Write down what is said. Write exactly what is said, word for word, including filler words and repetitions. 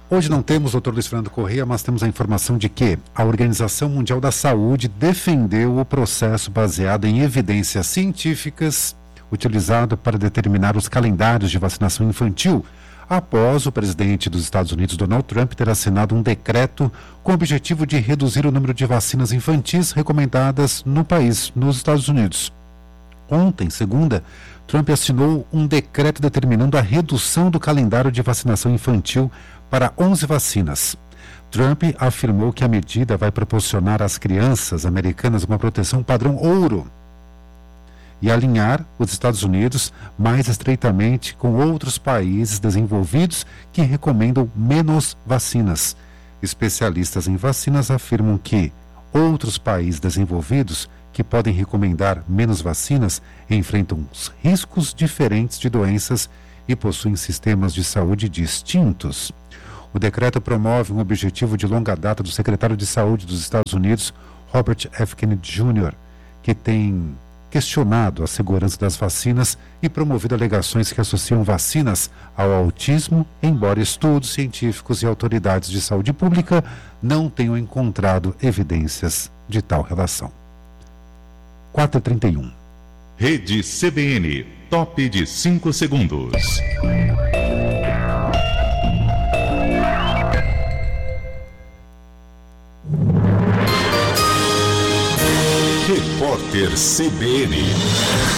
Hoje não temos o doutor Luiz Fernando Correia, mas temos a informação de que a Organização Mundial da Saúde defendeu o processo baseado em evidências científicas utilizado para determinar os calendários de vacinação infantil, após o presidente dos Estados Unidos, Donald Trump, ter assinado um decreto com o objetivo de reduzir o número de vacinas infantis recomendadas no país, nos Estados Unidos. Ontem, segunda, Trump assinou um decreto determinando a redução do calendário de vacinação infantil para onze vacinas. Trump afirmou que a medida vai proporcionar às crianças americanas uma proteção padrão ouro e alinhar os Estados Unidos mais estreitamente com outros países desenvolvidos que recomendam menos vacinas. Especialistas em vacinas afirmam que outros países desenvolvidos que podem recomendar menos vacinas enfrentam riscos diferentes de doenças e possuem sistemas de saúde distintos. O decreto promove um objetivo de longa data do secretário de Saúde dos Estados Unidos, Robert F. Kennedy Júnior, que tem questionado a segurança das vacinas e promovido alegações que associam vacinas ao autismo, embora estudos científicos e autoridades de saúde pública não tenham encontrado evidências de tal relação. quatro e trinta e um. Rede C B N, top de cinco segundos. Repórter C B N.